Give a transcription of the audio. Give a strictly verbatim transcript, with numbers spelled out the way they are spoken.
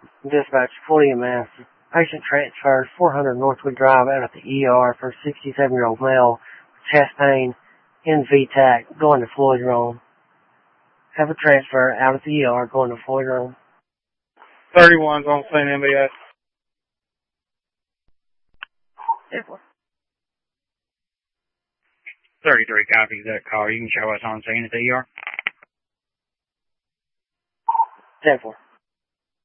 Dispatch, forty E M S. Patient transferred four hundred Northwood Drive out at the E R for a sixty-seven-year-old male with chest pain in V TAC going to Floyd Rome. Have a transfer out at the E R going to Floyd Rome. thirty-one's on scene M B S. thirty-three copies that call. You can show us on scene at the E R. ten four.